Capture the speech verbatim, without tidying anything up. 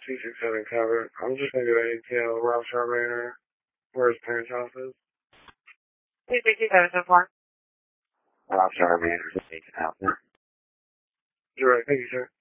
two six seven covered. I'm just going to do an A T L, Ralph Charmander, where his parents' house is. two six seven so far. Ralph Charmander, just take it out. You're right. Thank you, sir.